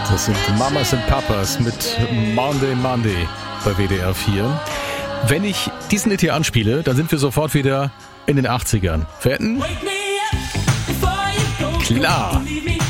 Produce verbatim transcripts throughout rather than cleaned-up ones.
Das sind Mamas and Papas mit Monday Monday bei W D R vier. Wenn ich diesen Lied hier anspiele, dann sind wir sofort wieder in den achtzigern. Wetten? Klar.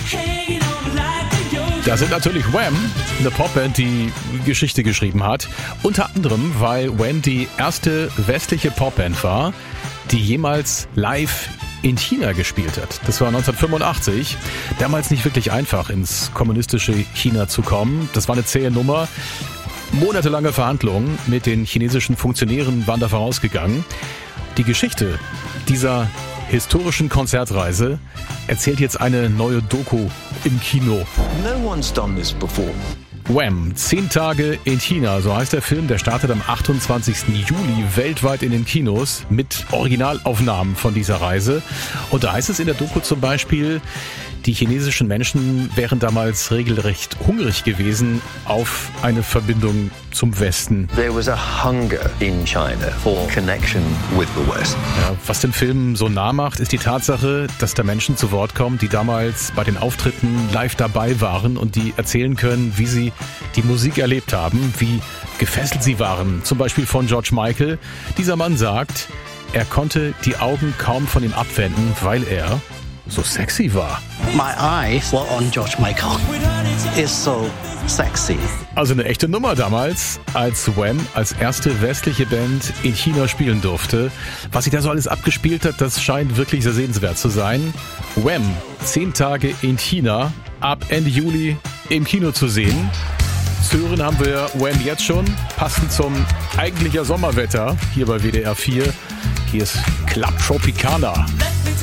Das sind natürlich Wham, eine Popband, die Geschichte geschrieben hat. Unter anderem, weil Wham die erste westliche Popband war, die jemals live in China gespielt hat. Das war neunzehnhundertfünfundachtzig. Damals nicht wirklich einfach, ins kommunistische China zu kommen. Das war eine zähe Nummer. Monatelange Verhandlungen mit den chinesischen Funktionären waren da vorausgegangen. Die Geschichte dieser historischen Konzertreise erzählt jetzt eine neue Doku im Kino. No one's done this before. Wham! Zehn Tage in China, so heißt der Film. Der startet am achtundzwanzigsten Juli weltweit in den Kinos mit Originalaufnahmen von dieser Reise. Und da heißt es in der Doku zum Beispiel, die chinesischen Menschen wären damals regelrecht hungrig gewesen auf eine Verbindung zum Westen. There was a hunger in China for connection with the West. Ja, was den Film so nah macht, ist die Tatsache, dass da Menschen zu Wort kommen, die damals bei den Auftritten live dabei waren und die erzählen können, wie sie die Musik erlebt haben, wie gefesselt sie waren. Zum Beispiel von George Michael. Dieser Mann sagt, er konnte die Augen kaum von ihm abwenden, weil er so sexy war. My eyes were on George Michael. It's so sexy. Also eine echte Nummer damals, als Wham als erste westliche Band in China spielen durfte. Was sich da so alles abgespielt hat, das scheint wirklich sehr sehenswert zu sein. Wham, zehn Tage in China, ab Ende Juli im Kino zu sehen. Zu hören haben wir Wham jetzt schon, passend zum eigentlicher Sommerwetter hier bei W D R vier. Hier ist Club Tropicana.